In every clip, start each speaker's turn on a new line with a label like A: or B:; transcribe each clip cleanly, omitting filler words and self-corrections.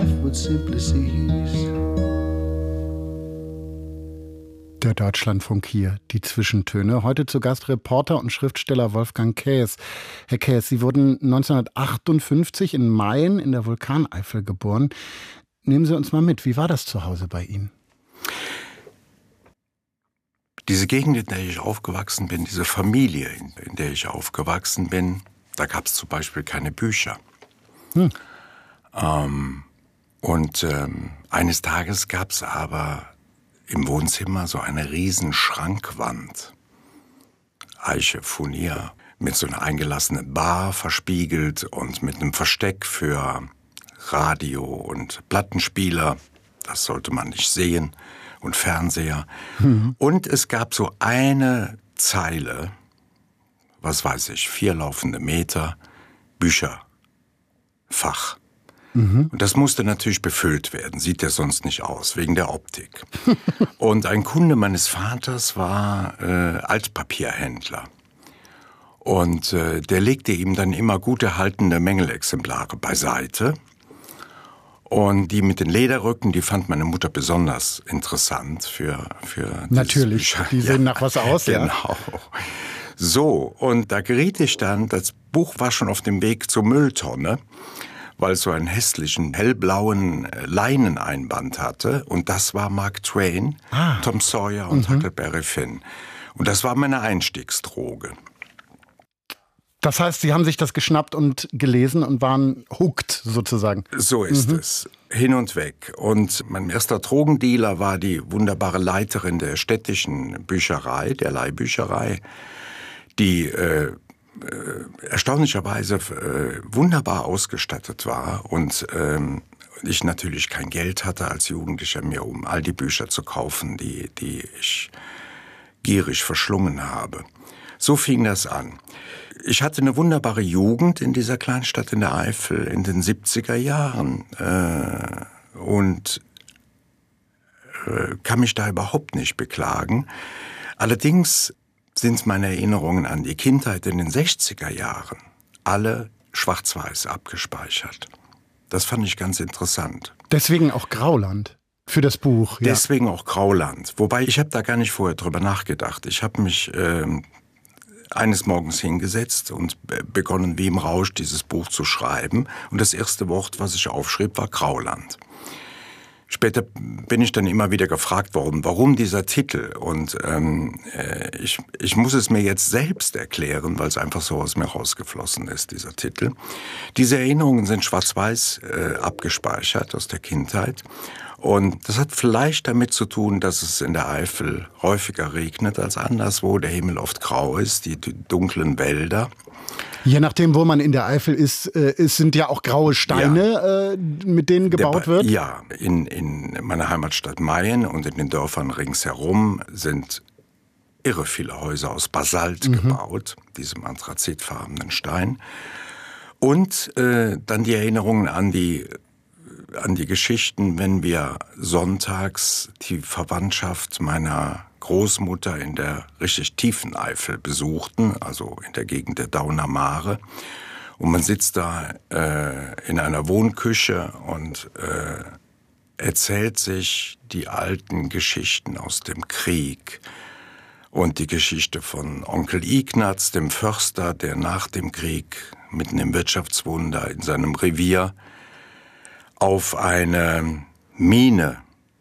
A: life would simply cease.
B: Der Deutschlandfunk hier, die Zwischentöne. Heute zu Gast Reporter und Schriftsteller Wolfgang Kaes. Herr Kaes, Sie wurden 1958 in Mayen in der Vulkaneifel geboren. Nehmen Sie uns mal mit, wie war das zu Hause bei Ihnen?
C: Diese Gegend, in der ich aufgewachsen bin, diese Familie, in der ich aufgewachsen bin, da gab es zum Beispiel keine Bücher. Eines Tages gab es aber im Wohnzimmer so eine riesen Schrankwand, Eiche, Furnier, mit so einer eingelassenen Bar verspiegelt und mit einem Versteck für Radio und Plattenspieler, das sollte man nicht sehen, und Fernseher. Und es gab so eine Zeile, was weiß ich, 4 laufende Meter, Bücherfach. Und das musste natürlich befüllt werden, sieht ja sonst nicht aus, wegen der Optik. Und ein Kunde meines Vaters war Altpapierhändler. Und der legte ihm dann immer gut erhaltene Mängelexemplare beiseite. Und die mit den Lederrücken, die fand meine Mutter besonders interessant für
B: natürlich, Bücher. Die sehen nach was aus,
C: genau.
B: Ja.
C: Genau. So, und da geriet ich dann, das Buch war schon auf dem Weg zur Mülltonne, weil es so einen hässlichen, hellblauen Leineneinband hatte. Und das war Mark Twain, Tom Sawyer und Huckleberry Finn. Und das war meine Einstiegsdroge.
B: Das heißt, Sie haben sich das geschnappt und gelesen und waren hooked sozusagen.
C: So ist es. Hin und weg. Und mein erster Drogendealer war die wunderbare Leiterin der städtischen Bücherei, der Leihbücherei, die erstaunlicherweise wunderbar ausgestattet war und ich natürlich kein Geld hatte als Jugendlicher mehr, um all die Bücher zu kaufen, die ich gierig verschlungen habe. So fing das an. Ich hatte eine wunderbare Jugend in dieser Kleinstadt in der Eifel in den 70er Jahren und kann mich da überhaupt nicht beklagen. Allerdings sind meine Erinnerungen an die Kindheit in den 60er Jahren alle schwarz-weiß abgespeichert. Das fand ich ganz interessant.
B: Deswegen auch Grauland für das Buch. Ja.
C: Deswegen auch Grauland. Wobei, ich habe da gar nicht vorher drüber nachgedacht. Ich habe mich eines Morgens hingesetzt und begonnen, wie im Rausch, dieses Buch zu schreiben. Und das erste Wort, was ich aufschrieb, war Grauland. Später bin ich dann immer wieder gefragt worden, warum dieser Titel? Und ich muss es mir jetzt selbst erklären, weil es einfach so aus mir rausgeflossen ist, dieser Titel. Diese Erinnerungen sind schwarz-weiß abgespeichert aus der Kindheit. Und das hat vielleicht damit zu tun, dass es in der Eifel häufiger regnet als anderswo, der Himmel oft grau ist, die dunklen Wälder.
B: Je nachdem, wo man in der Eifel ist, es sind ja auch graue Steine, mit denen gebaut wird?
C: Ja, in meiner Heimatstadt Mayen und in den Dörfern ringsherum sind irre viele Häuser aus Basalt gebaut, diesem anthrazitfarbenen Stein. Und dann die Erinnerungen an die Geschichten, wenn wir sonntags die Verwandtschaft meiner Großmutter in der richtig tiefen Eifel besuchten, also in der Gegend der Dauner Mare. Und man sitzt da in einer Wohnküche und erzählt sich die alten Geschichten aus dem Krieg. Und die Geschichte von Onkel Ignaz, dem Förster, der nach dem Krieg mitten im Wirtschaftswunder in seinem Revier auf eine Mine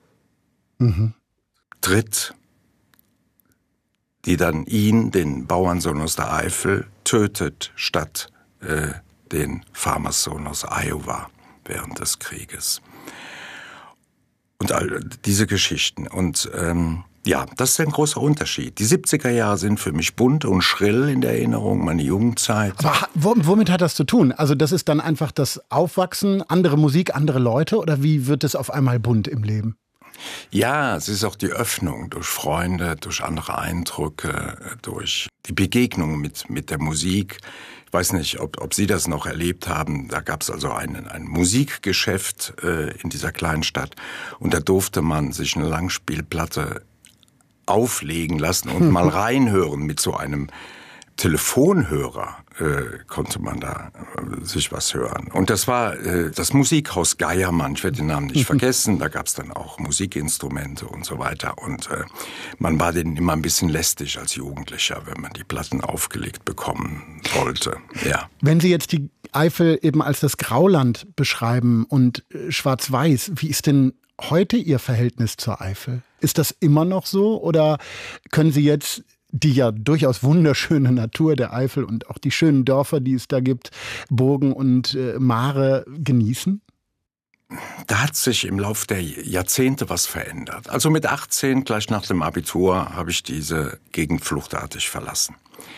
C: tritt, die dann ihn, den Bauernsohn aus der Eifel, tötet, statt den Farmerssohn aus Iowa während des Krieges. Und all diese Geschichten. Und ja, das ist ein großer Unterschied. Die 70er Jahre sind für mich bunt und schrill in der Erinnerung, meine Jugendzeit.
B: Aber womit hat das zu tun? Also das ist dann einfach das Aufwachsen, andere Musik, andere Leute, oder wie wird es auf einmal bunt im Leben?
C: Ja, es ist auch die Öffnung durch Freunde, durch andere Eindrücke, durch die Begegnung mit der Musik. Ich weiß nicht, ob Sie das noch erlebt haben. Da gab es also ein Musikgeschäft in dieser kleinen Stadt. Und da durfte man sich eine Langspielplatte auflegen lassen und mal reinhören mit so einem Telefonhörer konnte man da sich was hören. Und das war das Musikhaus Geiermann, ich werde den Namen nicht vergessen, da gab es dann auch Musikinstrumente und so weiter. Und man war denen immer ein bisschen lästig als Jugendlicher, wenn man die Platten aufgelegt bekommen wollte. Ja.
B: Wenn Sie jetzt die Eifel eben als das Grauland beschreiben und schwarz-weiß, wie ist denn heute Ihr Verhältnis zur Eifel? Ist das immer noch so oder können Sie jetzt die ja durchaus wunderschöne Natur der Eifel und auch die schönen Dörfer, die es da gibt, Burgen und Mare genießen?
C: Da hat sich im Laufe der Jahrzehnte was verändert. Also mit 18, gleich nach dem Abitur, habe ich diese Gegend fluchtartig verlassen.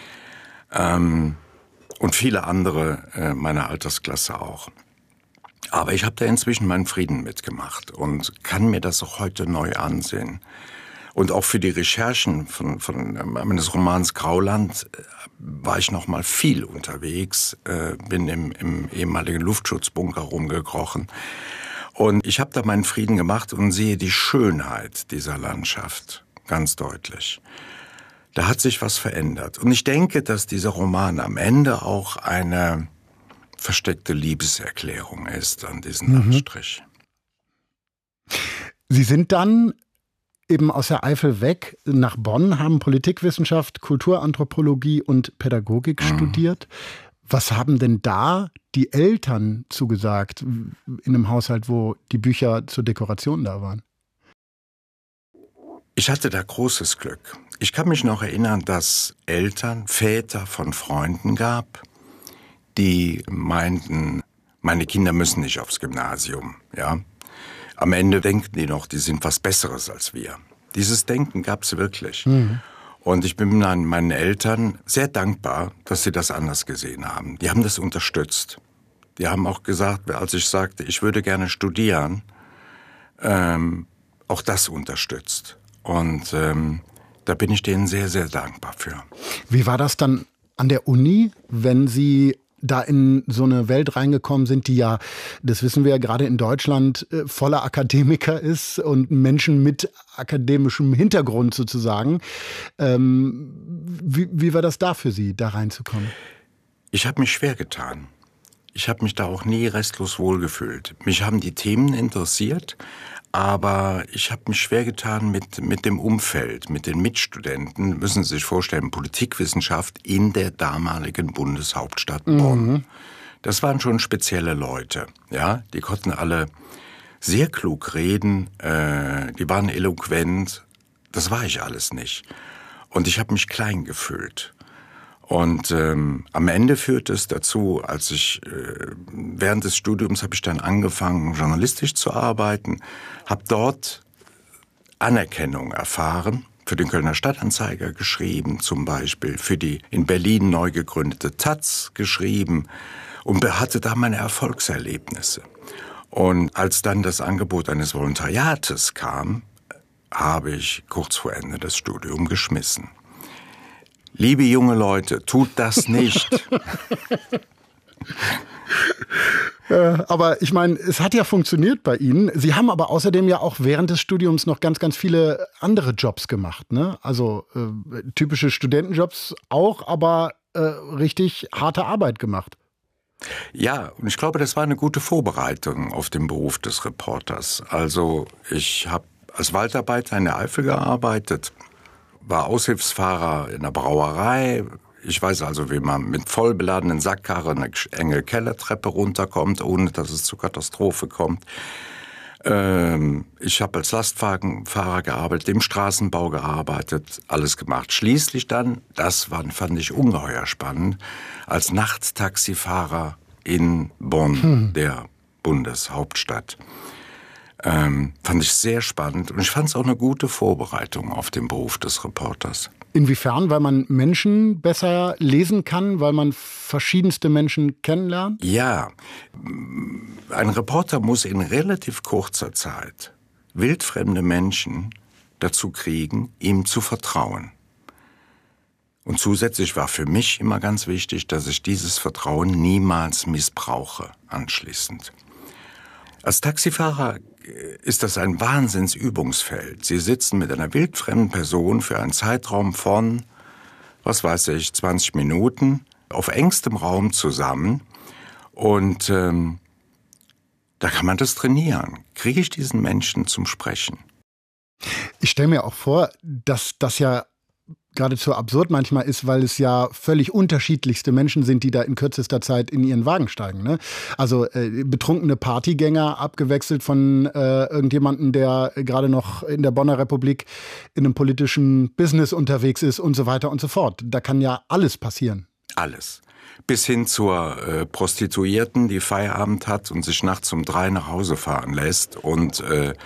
C: Und viele andere meiner Altersklasse auch. Aber ich habe da inzwischen meinen Frieden mitgemacht und kann mir das auch heute neu ansehen. Und auch für die Recherchen meines Romans Grauland war ich noch mal viel unterwegs, bin im ehemaligen Luftschutzbunker rumgekrochen. Und ich habe da meinen Frieden gemacht und sehe die Schönheit dieser Landschaft ganz deutlich. Da hat sich was verändert. Und ich denke, dass dieser Roman am Ende auch eine versteckte Liebeserklärung ist an diesen Landstrich.
B: Sie sind dann eben aus der Eifel weg nach Bonn, haben Politikwissenschaft, Kulturanthropologie und Pädagogik studiert. Was haben denn da die Eltern zugesagt in einem Haushalt, wo die Bücher zur Dekoration da waren?
C: Ich hatte da großes Glück. Ich kann mich noch erinnern, dass Eltern, Väter von Freunden gab, die meinten, meine Kinder müssen nicht aufs Gymnasium, ja. Am Ende denken die noch, die sind was Besseres als wir. Dieses Denken gab es wirklich. Und ich bin meinen Eltern sehr dankbar, dass sie das anders gesehen haben. Die haben das unterstützt. Die haben auch gesagt, als ich sagte, ich würde gerne studieren, auch das unterstützt. Und da bin ich denen sehr, sehr dankbar für.
B: Wie war das dann an der Uni, wenn Sie da in so eine Welt reingekommen sind, die ja, das wissen wir ja gerade in Deutschland, voller Akademiker ist und Menschen mit akademischem Hintergrund sozusagen. Wie war das da für Sie, da reinzukommen?
C: Ich habe mich schwer getan. Ich habe mich da auch nie restlos wohlgefühlt. Mich haben die Themen interessiert, aber ich habe mich schwer getan mit dem Umfeld, mit den Mitstudenten. Müssen Sie sich vorstellen, Politikwissenschaft in der damaligen Bundeshauptstadt Bonn. Das waren schon spezielle Leute, ja. Die konnten alle sehr klug reden, die waren eloquent. Das war ich alles nicht. Und ich habe mich klein gefühlt. Und am Ende führte es dazu, als ich während des Studiums habe ich dann angefangen, journalistisch zu arbeiten, habe dort Anerkennung erfahren, für den Kölner Stadtanzeiger geschrieben, zum Beispiel für die in Berlin neu gegründete taz geschrieben und hatte da meine Erfolgserlebnisse. Und als dann das Angebot eines Volontariates kam, habe ich kurz vor Ende das Studium geschmissen. Liebe junge Leute, tut das nicht.
B: Aber ich meine, es hat ja funktioniert bei Ihnen. Sie haben aber außerdem ja auch während des Studiums noch ganz, ganz viele andere Jobs gemacht, ne? Also typische Studentenjobs auch, aber richtig harte Arbeit gemacht.
C: Ja, und ich glaube, das war eine gute Vorbereitung auf den Beruf des Reporters. Also ich habe als Waldarbeiter in der Eifel gearbeitet, war Aushilfsfahrer in der Brauerei. Ich weiß also, wie man mit voll beladenen Sackkarren eine enge Kellertreppe runterkommt, ohne dass es zur Katastrophe kommt. Ich habe als Lastwagenfahrer gearbeitet, im Straßenbau gearbeitet, alles gemacht. Schließlich dann, fand ich ungeheuer spannend, als Nachttaxifahrer in Bonn, der Bundeshauptstadt. Fand ich sehr spannend und ich fand es auch eine gute Vorbereitung auf den Beruf des Reporters.
B: Inwiefern? Weil man Menschen besser lesen kann, weil man verschiedenste Menschen kennenlernt?
C: Ja, ein Reporter muss in relativ kurzer Zeit wildfremde Menschen dazu kriegen, ihm zu vertrauen. Und zusätzlich war für mich immer ganz wichtig, dass ich dieses Vertrauen niemals missbrauche anschließend. Als Taxifahrer ist das ein Wahnsinnsübungsfeld. Sie sitzen mit einer wildfremden Person für einen Zeitraum von was weiß ich, 20 Minuten auf engstem Raum zusammen und da kann man das trainieren. Kriege ich diesen Menschen zum Sprechen?
B: Ich stelle mir auch vor, dass das ja geradezu absurd manchmal ist, weil es ja völlig unterschiedlichste Menschen sind, die da in kürzester Zeit in ihren Wagen steigen. Ne? Also betrunkene Partygänger, abgewechselt von irgendjemandem, der gerade noch in der Bonner Republik in einem politischen Business unterwegs ist und so weiter und so fort. Da kann ja alles passieren.
C: Alles. Bis hin zur Prostituierten, die Feierabend hat und sich nachts um 3 nach Hause fahren lässt und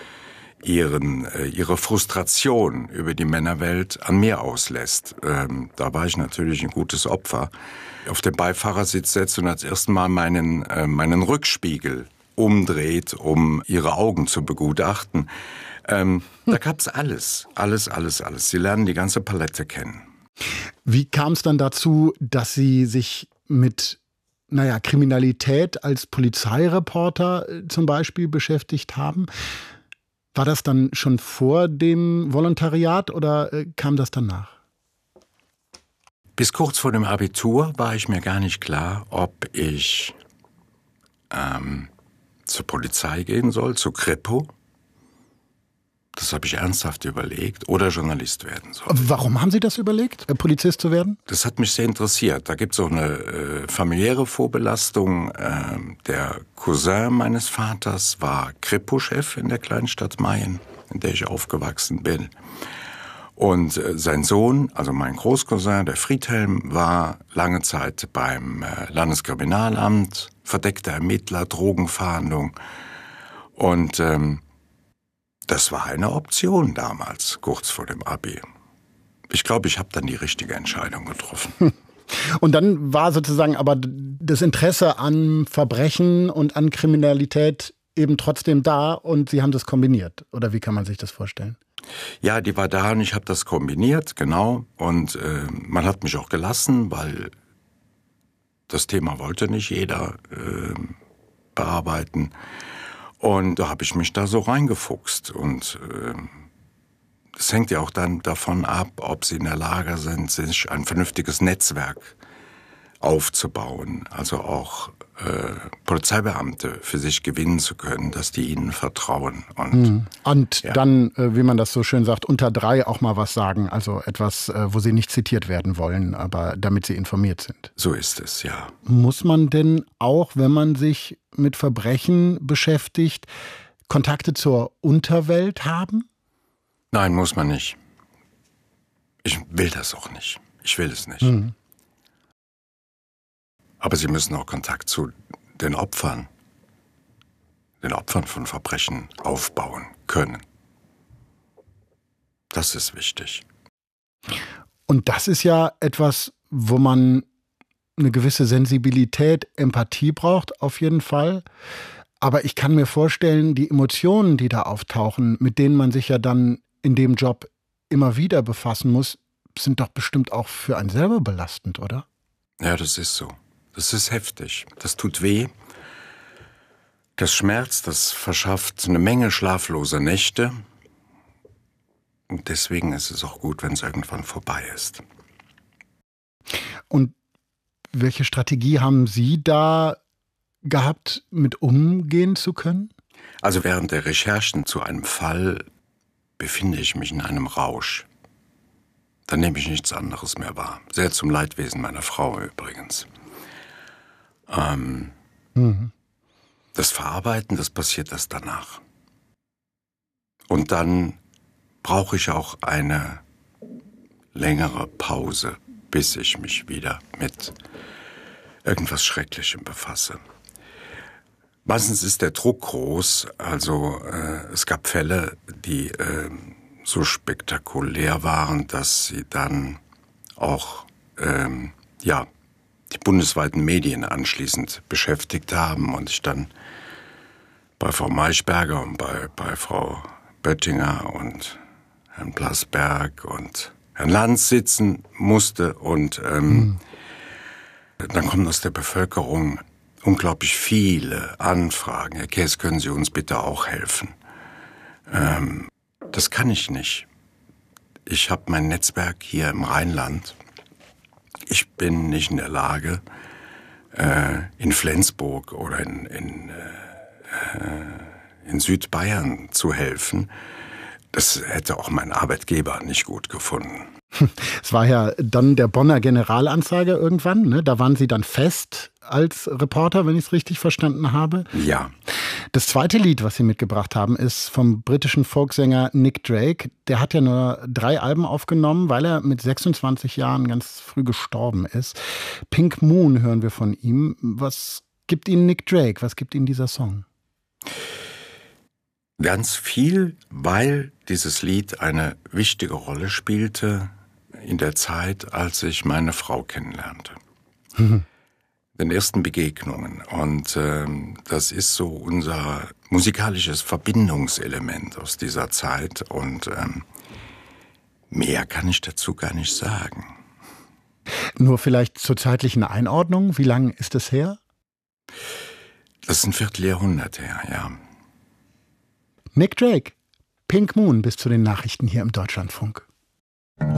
C: ihre Frustration über die Männerwelt an mir auslässt. Da war ich natürlich ein gutes Opfer. Auf den Beifahrersitz setzt und als erstes Mal meinen Rückspiegel umdreht, um ihre Augen zu begutachten. Da gab's alles. Sie lernen die ganze Palette kennen.
B: Wie kam es dann dazu, dass Sie sich mit Kriminalität als Polizeireporter zum Beispiel beschäftigt haben? War das dann schon vor dem Volontariat oder kam das danach?
C: Bis kurz vor dem Abitur war ich mir gar nicht klar, ob ich zur Polizei gehen soll, zur Kripo. Das habe ich ernsthaft überlegt, oder Journalist werden soll.
B: Warum haben Sie das überlegt, Polizist zu werden?
C: Das hat mich sehr interessiert. Da gibt es auch eine familiäre Vorbelastung. Der Cousin meines Vaters war Kripo-Chef in der kleinen Stadt Mayen, in der ich aufgewachsen bin. Und sein Sohn, also mein Großcousin, der Friedhelm, war lange Zeit beim Landeskriminalamt, verdeckter Ermittler, Drogenfahndung. Und das war eine Option damals, kurz vor dem Abi. Ich glaube, ich habe dann die richtige Entscheidung getroffen.
B: Und dann war sozusagen aber das Interesse an Verbrechen und an Kriminalität eben trotzdem da und Sie haben das kombiniert. Oder wie kann man sich das vorstellen?
C: Ja, die war da und ich habe das kombiniert, genau. Und man hat mich auch gelassen, weil das Thema wollte nicht jeder bearbeiten. Und da habe ich mich da so reingefuchst. Und es hängt ja auch dann davon ab, ob sie in der Lage sind, sich ein vernünftiges Netzwerk aufzubauen. Also auch Polizeibeamte für sich gewinnen zu können, dass die ihnen vertrauen.
B: Und ja. Dann, wie man das so schön sagt, unter 3 auch mal was sagen. Also etwas, wo sie nicht zitiert werden wollen, aber damit sie informiert sind.
C: So ist es, ja.
B: Muss man denn auch, wenn man sich mit Verbrechen beschäftigt, Kontakte zur Unterwelt haben?
C: Nein, muss man nicht. Ich will das auch nicht. Ich will es nicht. Aber sie müssen auch Kontakt zu den Opfern von Verbrechen aufbauen können. Das ist wichtig.
B: Und das ist ja etwas, wo man eine gewisse Sensibilität, Empathie braucht, auf jeden Fall. Aber ich kann mir vorstellen, die Emotionen, die da auftauchen, mit denen man sich ja dann in dem Job immer wieder befassen muss, sind doch bestimmt auch für einen selber belastend, oder?
C: Ja, das ist so. Das ist heftig. Das tut weh. Das schmerzt, das verschafft eine Menge schlafloser Nächte. Und deswegen ist es auch gut, wenn es irgendwann vorbei ist.
B: Und welche Strategie haben Sie da gehabt, mit umgehen zu können?
C: Also während der Recherchen zu einem Fall befinde ich mich in einem Rausch. Da nehme ich nichts anderes mehr wahr. Sehr zum Leidwesen meiner Frau übrigens. Das Verarbeiten, das passiert erst danach. Und dann brauche ich auch eine längere Pause, bis ich mich wieder mit irgendwas Schrecklichem befasse. Meistens ist der Druck groß, also es gab Fälle, die so spektakulär waren, dass sie dann auch die bundesweiten Medien anschließend beschäftigt haben und ich dann bei Frau Maischberger und bei Frau Böttinger und Herrn Blasberg und Herrn Lanz sitzen musste und dann kommen aus der Bevölkerung unglaublich viele Anfragen. Herr Käs, können Sie uns bitte auch helfen? Das kann ich nicht. Ich habe mein Netzwerk hier im Rheinland Ich bin nicht in der Lage, in Flensburg oder in Südbayern zu helfen. Das hätte auch mein Arbeitgeber nicht gut gefunden.
B: Es war ja dann der Bonner Generalanzeiger irgendwann, ne? Da waren Sie dann fest als Reporter, wenn ich es richtig verstanden habe.
C: Ja.
B: Das zweite Lied, was Sie mitgebracht haben, ist vom britischen Folksänger Nick Drake. Der hat ja nur 3 Alben aufgenommen, weil er mit 26 Jahren ganz früh gestorben ist. Pink Moon hören wir von ihm. Was gibt Ihnen Nick Drake? Was gibt Ihnen dieser Song?
C: Ganz viel, weil dieses Lied eine wichtige Rolle spielte in der Zeit, als ich meine Frau kennenlernte. Den ersten Begegnungen. Und das ist so unser musikalisches Verbindungselement aus dieser Zeit. Und mehr kann ich dazu gar nicht sagen.
B: Nur vielleicht zur zeitlichen Einordnung. Wie lange ist das her?
C: Das ist ein Vierteljahrhundert her, ja.
B: Nick Drake, Pink Moon bis zu den Nachrichten hier im Deutschlandfunk.